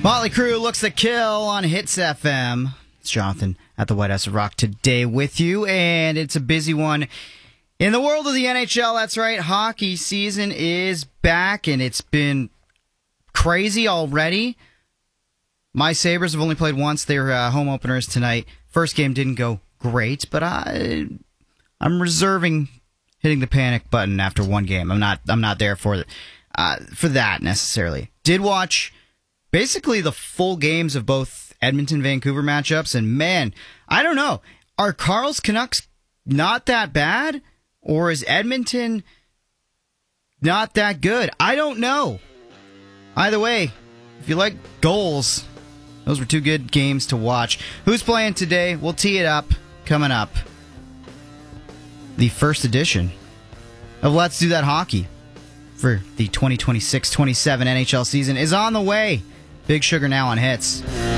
Motley Crue looks to kill on Hits FM. It's Jonathan at the White House of Rock today with you, and it's a busy one in the world of the NHL. That's right, hockey season is back, and it's been crazy already. My Sabres have only played once. Their home openers tonight. First game didn't go great, but I'm reserving hitting the panic button after one game. I'm not there for that necessarily. Did watch basically the full games of both Edmonton-Vancouver matchups, and man, I don't know. Are Carl's Canucks not that bad, or is Edmonton not that good? I don't know. Either way, if you like goals, those were two good games to watch. Who's playing today? We'll tee it up coming up. The first edition of Let's Do That Hockey for the 2026-27 NHL season is on the way. Big Sugar now on Hits.